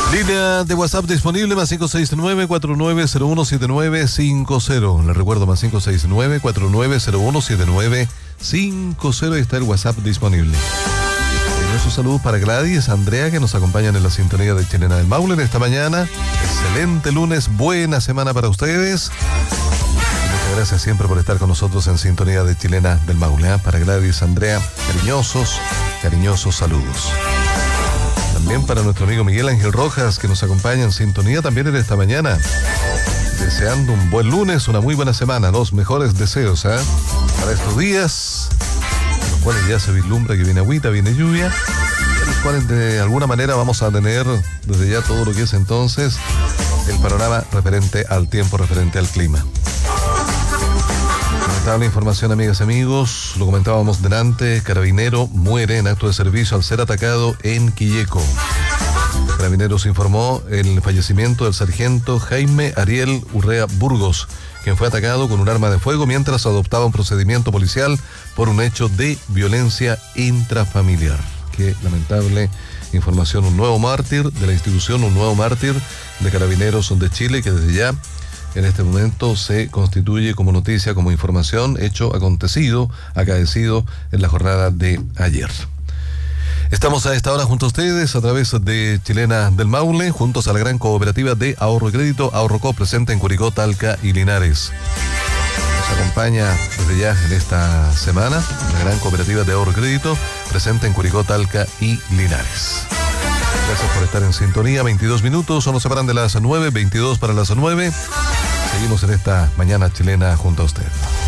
Línea de WhatsApp disponible más 569-4901-7950. Les recuerdo más 569-4901-7950. Está el WhatsApp disponible. Un saludo para Gladys, Andrea, que nos acompañan en la sintonía de Chilena del Maule en esta mañana. Excelente lunes, buena semana para ustedes. Muchas gracias siempre por estar con nosotros en sintonía de Chilena del Maule. Para Gladys, Andrea, cariñosos saludos. También para nuestro amigo Miguel Ángel Rojas, que nos acompaña en sintonía también en esta mañana. Deseando un buen lunes, una muy buena semana, los mejores deseos para estos días, en los cuales ya se vislumbra que viene agüita, viene lluvia, en los cuales de alguna manera vamos a tener desde ya todo lo que es entonces el panorama referente al tiempo, referente al clima. Lamentable información, amigas y amigos, lo comentábamos delante, carabinero muere en acto de servicio al ser atacado en Quilleco. Carabineros informó el fallecimiento del sargento Jaime Ariel Urrea Burgos, quien fue atacado con un arma de fuego mientras adoptaba un procedimiento policial por un hecho de violencia intrafamiliar. Qué lamentable información, un nuevo mártir de la institución, un nuevo mártir de Carabineros de Chile, que desde ya en este momento se constituye como noticia, como información, hecho acaecido en la jornada de ayer. Estamos a esta hora junto a ustedes a través de Chilena del Maule, juntos a la gran cooperativa de ahorro y crédito Ahorrocop, presente en Curicó, Talca y Linares. Nos acompaña desde ya en esta semana la gran cooperativa de ahorro y crédito, presente en Curicó, Talca y Linares. Gracias por estar en sintonía. 22 minutos, o nos separan de las 9, 22 para las 9. Seguimos en esta mañana chilena junto a usted.